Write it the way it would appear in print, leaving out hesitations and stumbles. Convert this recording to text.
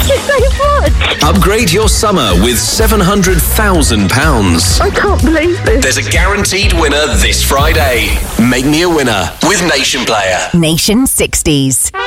Thank you so much. Upgrade your summer with £700,000. I can't believe this. There's a guaranteed winner this Friday. Make me a winner with Nation Player. Nation 60s.